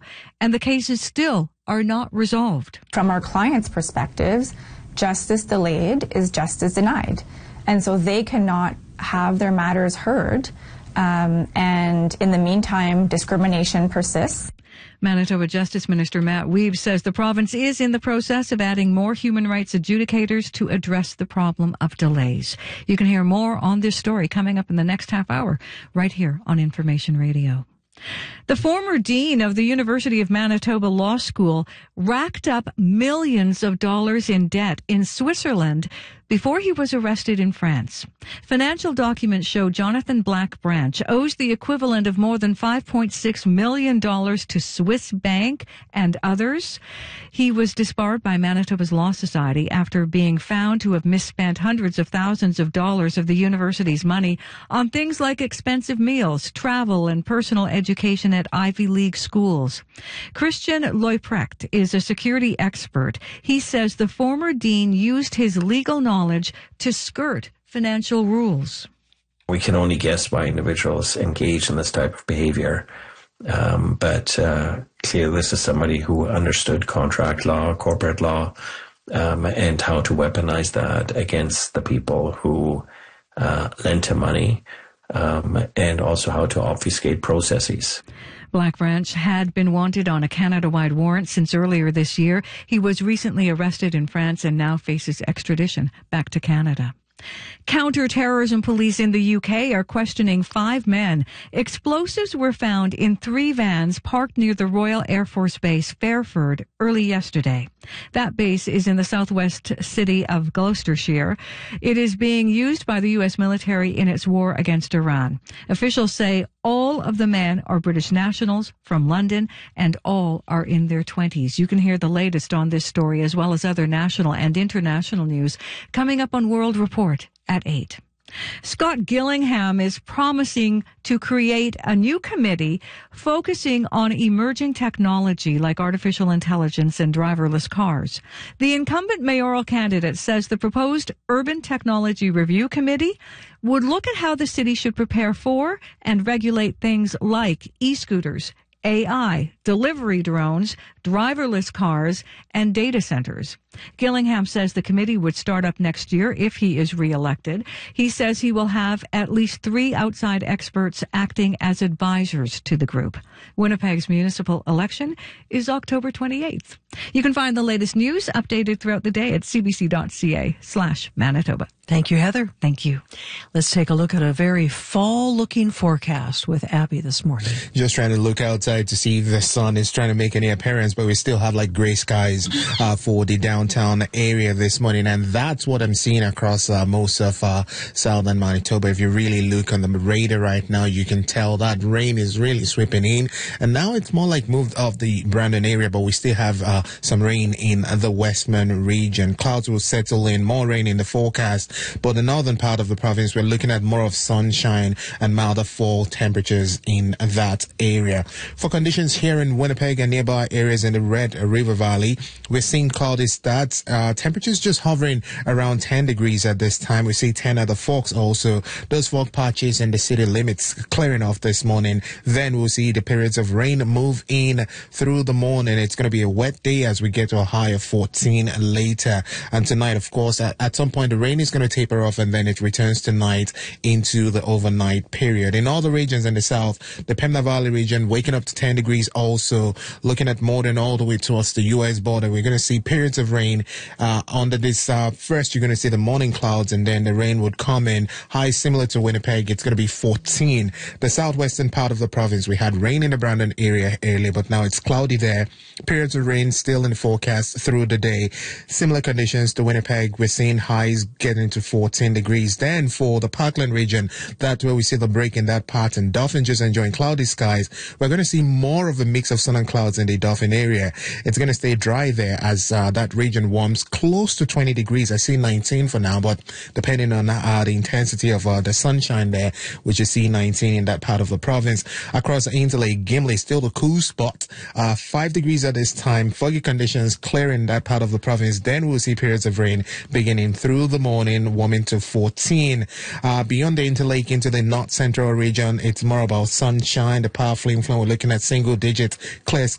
and the cases still are not resolved. From our clients' perspectives, justice delayed is justice denied. And so they cannot have their matters heard. And in the meantime, discrimination persists. Manitoba Justice Minister Matt Wiebe says the province is in the process of adding more human rights adjudicators to address the problem of delays. You can hear more on this story coming up in the next half hour right here on Information Radio. The former dean of the University of Manitoba Law School racked up millions of dollars in debt in Switzerland before he was arrested in France. Financial documents show Jonathan Black Branch owes the equivalent of more than $5.6 million to Swiss Bank and others. He was disbarred by Manitoba's Law Society after being found to have misspent hundreds of thousands of dollars of the university's money on things like expensive meals, travel, and personal education at Ivy League schools. Christian Leuprecht is a security expert. He says the former dean used his legal knowledge to skirt financial rules. We can only guess why individuals engage in this type of behavior. But clearly this is somebody who understood contract law, corporate law, and how to weaponize that against the people who lent him money, and also how to obfuscate processes. Black Branch had been wanted on a Canada-wide warrant since earlier this year. He was recently arrested in France and now faces extradition back to Canada. Counter-terrorism police in the UK are questioning 5 men. Explosives were found in 3 vans parked near the Royal Air Force Base, Fairford, early yesterday. That base is in the southwest city of Gloucestershire. It is being used by the U.S. military in its war against Iran. Officials say all of the men are British nationals from London, and all are in their 20s. You can hear the latest on this story, as well as other national and international news, coming up on World Report at 8. Scott Gillingham is promising to create a new committee focusing on emerging technology like artificial intelligence and driverless cars. The incumbent mayoral candidate says the proposed Urban Technology Review Committee would look at how the city should prepare for and regulate things like e-scooters, AI, delivery drones, driverless cars, and data centers. Gillingham says the committee would start up next year if he is reelected. He says he will have at least 3 outside experts acting as advisors to the group. Winnipeg's municipal election is October 28th. You can find the latest news updated throughout the day at cbc.ca/Manitoba. Thank you, Heather. Thank you. Let's take a look at a very fall-looking forecast with Abby this morning. Just trying to look outside to see if the sun is trying to make any appearance, but we still have like gray skies for the downtown area this morning, and that's what I'm seeing across most of southern Manitoba. If you really look on the radar right now, you can tell that rain is really sweeping in, and now it's more like moved off the Brandon area, but we still have some rain in the Westman region. Clouds will settle in, more rain in the forecast, but the northern part of the province, we're looking at more of sunshine and milder fall temperatures in that area. For conditions here in Winnipeg and nearby areas in the Red River Valley, we're seeing cloudy starts, temperatures just hovering around 10 degrees at this time. We see 10 at the Forks also. Those fog patches and the city limits clearing off this morning. Then we'll see the periods of rain move in through the morning. It's going to be a wet day as we get to a high of 14 later. And tonight, of course, at some point the rain is going to taper off, and then it returns tonight into the overnight period. In all the regions in the south, the Pembina Valley region waking up to 10 degrees also. Looking at Morden all the way towards the U.S. border, we're going to see periods of rain under this. First, you're going to see the morning clouds, and then the rain would come in. High similar to Winnipeg, it's going to be 14. The southwestern part of the province, we had rain in the Brandon area earlier, but now it's cloudy there. Periods of rain still in the forecast through the day. Similar conditions to Winnipeg, we're seeing highs getting to 14 degrees. Then for the Parkland region, that's where we see the break in that pattern. Dauphin just enjoying cloudy skies. We're going to see more of a mix of sun and clouds in the Dauphin area. It's going to stay dry there as that region warms close to 20 degrees. I see 19 for now, but depending on the intensity of the sunshine there, we should see 19 in that part of the province. Across Ainsley Lake, Gimli, still the cool spot. 5 degrees at this time. Foggy conditions clearing that part of the province. Then we'll see periods of rain beginning through the morning, warming to 14. Beyond the Interlake into the north central region, it's more about sunshine. The power flame flow, we're looking at single digit clear